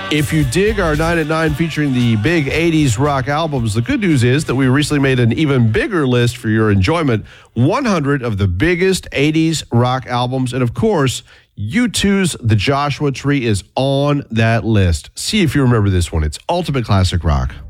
If you dig our 9 at 9 featuring the big 80s rock albums, the good news is that we recently made an even bigger list for your enjoyment. 100 of the biggest 80s rock albums. And of course, U2's The Joshua Tree is on that list. See if you remember this one. It's ultimate classic rock.